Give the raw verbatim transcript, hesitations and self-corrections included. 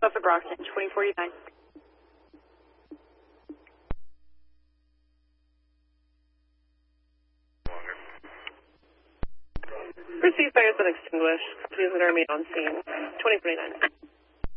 Suffolk Brockton, twenty forty-nine. Pursuit fire has been extinguished. Please remain on scene. twenty forty-nine.